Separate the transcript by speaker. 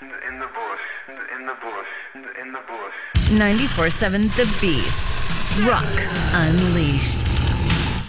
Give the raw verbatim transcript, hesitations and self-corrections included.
Speaker 1: in the bush, in the bush, in the bush.
Speaker 2: ninety-four seven The Beast. Rock Unleashed.